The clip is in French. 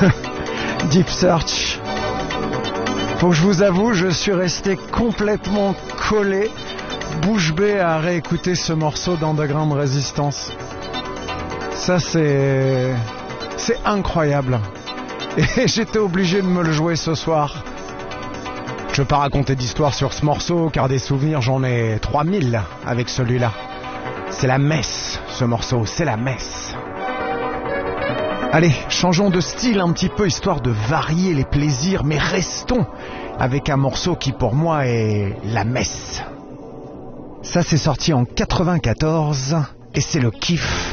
Deep Search. Faut que je vous avoue, je suis resté complètement collé, bouche bée à réécouter ce morceau d'Underground Resistance. Ça c'est incroyable. Et j'étais obligé de me le jouer ce soir. Je vais pas raconter d'histoire sur ce morceau, car des souvenirs j'en ai 3000 avec celui-là. C'est la messe, ce morceau, c'est la messe. Allez, changeons de style un petit peu, histoire de varier les plaisirs, mais restons avec un morceau qui pour moi est la messe. Ça c'est sorti en 94, et c'est le kiff.